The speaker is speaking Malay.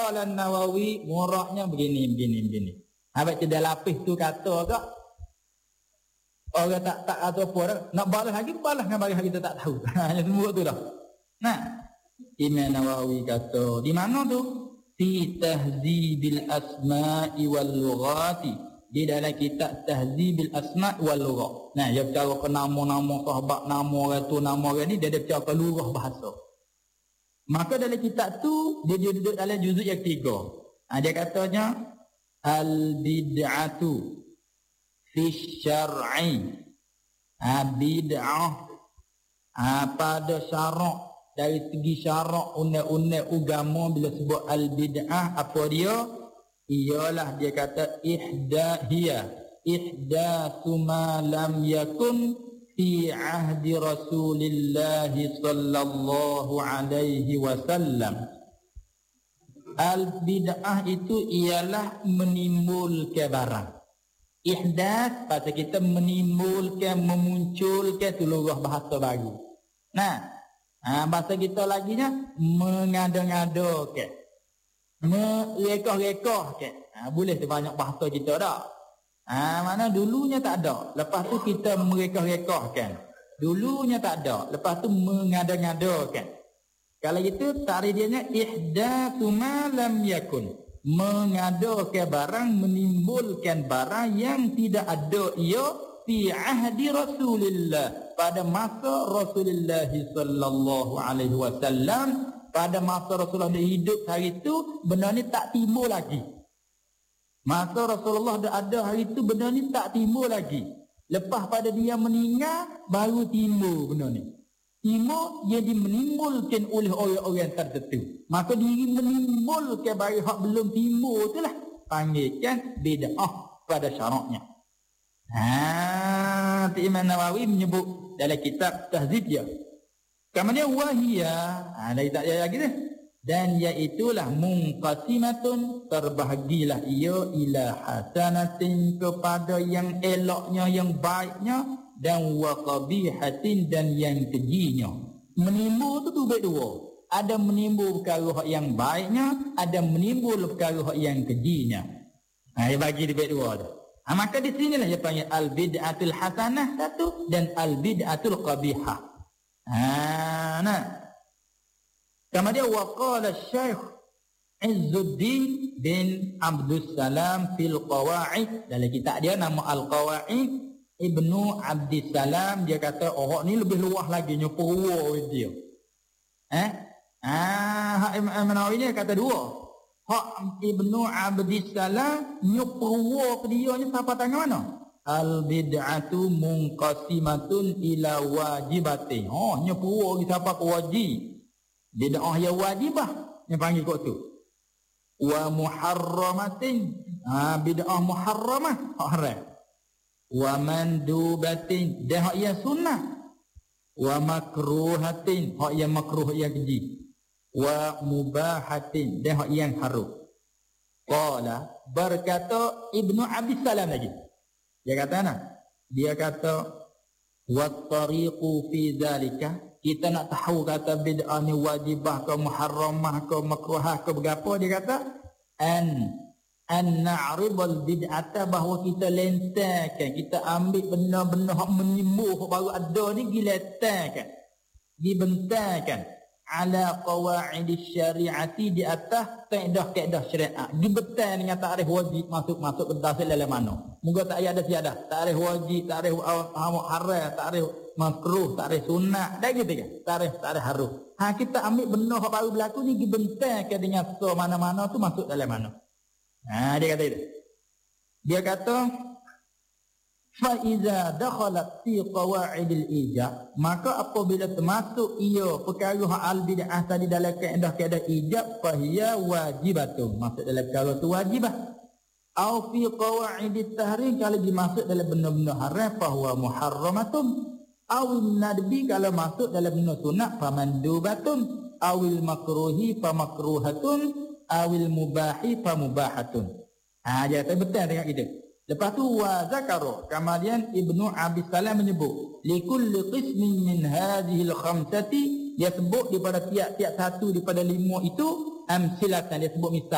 qala an-Nawawi murahnya begini. Habis dia lapis tu kata agak orang tak atau apa nak balas dengan bagi kita tak tahu. Hanya semua tu dah. Nah, Imam Nawawi kata di mana tu? Fi tahdzibil asma'i wal lughati, di dalam kitab tahdzibil asma' wal lughat. Nah, dia bercara ke nama-nama sahabat, nama orang tu, nama orang ni, dia ada bercara ke lughah bahasa. Maka dalam kitab tu dia duduk dalam juzuk yang 3. Dia katanya al bid'atu fi syar'i, bid'ah pada syarak, dari segi syarak undang-undang agama. Bila sebut al bid'ah, apa dia? Ialah dia kata ihdatsu ma lam yakun fi ahdi Rasulillah sallallahu alaihi wasallam. Al bid'ah itu ialah menimbulkan barang. Ihdath pasal kita menimbulkan, memunculkan tu lugah bahasa baru. Nah, bahasa kita laginya mengada-ngadakan, merekah-rekahkan. Boleh tu banyak bahasa kita dah. Mana dulunya tak ada, lepas tu kita merekah-rekahkan. Dulunya tak ada, lepas tu mengada-ngadakan. Kalau itu takrif dia ihdatsu ma lam yakun, mengadakan barang, menimbulkan barang yang tidak ada ia fi ahdi Rasulillah, pada masa Rasulullah sallallahu alaihi wasallam. Pada masa Rasulullah hidup hari itu, benda ni tak timbul lagi. Masa Rasulullah dah ada hari itu, benda ni tak timbul lagi. Lepas pada dia meninggal, baru timbul benda ni. Timbul, jadi menimbulkan oleh orang-orang tertentu. Maka diri menimbulkan bagi hak belum timbul itulah panggilkan bid'ah pada syaraknya. Imam Nawawi menyebut dalam kitab Tahdzib dia. Kemudian wahia, dari tak ada lagi dah. Dan iaitulah munqasimatun, terbahagilah ia ila hasanatin, kepada yang eloknya, yang baiknya, dan wa qabihatin, dan yang kejinya. Menimbul tu baik dua. Ada menimbul perkara yang baiknya, ada menimbul perkara yang kejinya. Dia bagi di baik dua tu. Maka di sinilah dia panggil al bid'atul hasanah satu, dan al bid'atul qabihah. Nah. Kemudian waqala Syekh Izzuddin bin Abdus Salam fil Qawaid, dalam kitab dia nama Al-Qawaid, Ibnu Abdus Salam, dia kata orang ni lebih luas lagi nyepurwa dia. Imam Nawawi ni kata dua. Hak Ibnu Abdus Salam nyepurwa ke dia ni siapa tangan mana? Al bid'atu munqasimatun ila wajibatin. Nyepurwa ke siapa ke wajib. Bid'ah yang wajibah yang panggil kot tu. Wa muharramatin, bid'ah muharramah, haram. Wa mandubatin, dah hak yang sunnah. Wa makruhatin, hak yang makruh, yang keji. Wa mubahatin, dah hak yang haram. Qala, berkata Ibnu Abi Salam lagi. Dia kata nah, dia kata wa tariqu fi dzalika, kita nak tahu kata bid'ah ni wajibah ke muharramah ke makruhah ke berapa, dia kata an na'ribal bid'ata, bahawa kita lentarkan, kita ambil benda-benda hak menimbul hak baru ada ni, diletakkan, dibentarkan ala qawaid syariati, di atas kaedah-kaedah syariat, dibentar dengan takrif wajib masuk ke dalam mana. Moga tak ada tiada takrif wajib, takrif haram, takrif makruh, takrif sunat, dah gitu kan, takrif haram. Kita ambil benda hak baru berlaku ni, dibentarkan dengan so mana-mana tu masuk dalam mana. Dia kata itu. Dia kata fa iza dakhalat fi qawaidil ijab, maka apabila termasuk ia perkara al bid'ah tadi dalam kaedah-kaedah ijab, fa hiya wajibatun, masuk dalam perkara tu wajibah. Au fi qawaidit tahrim, kalau dimasuk dalam benda-benda haram, fa huwa muharramatun. Awil nadbi, kalau masuk dalam benda sunat, fa mandubatun. Awil makruhi fa makruhatun. Awil mubahi fa mubahatun. Dia kata betul dengan kita. Lepas tu wa zakara, kemudian Ibnu Abi Salam menyebut likulli qismin min hadhihi al-khamsati, dia sebut daripada tiap-tiap satu daripada lima itu amsilatan, dia sebut misal.